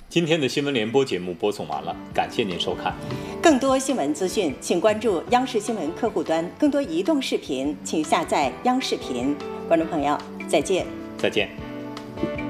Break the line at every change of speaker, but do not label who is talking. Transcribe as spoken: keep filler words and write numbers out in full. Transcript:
今天的新闻联播节目播送完了，感谢您收看。
更多新闻资讯，请关注央视新闻客户端。更多移动视频，请下载央视频。观众朋友，再见。
再见。